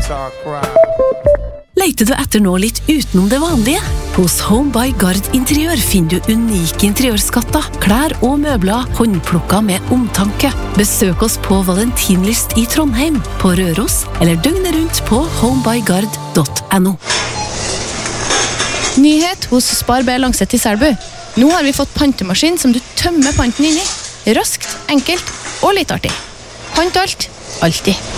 Leiter du etter noe litt utenom det vanlige? Hos Home by Gard Interiør finner du unike interiørskatter, klær og møbler håndplukket med omtanke. Besøk oss på Valentinlyst i Trondheim, på Røros, eller døgnet rundt på homebygard.no. Nyhet hos Spar-B Langset i Selbu. Nå har vi fått pantemaskin som du tømmer panten inn i. Raskt, enkelt og litt artig. Pant alt, alltid.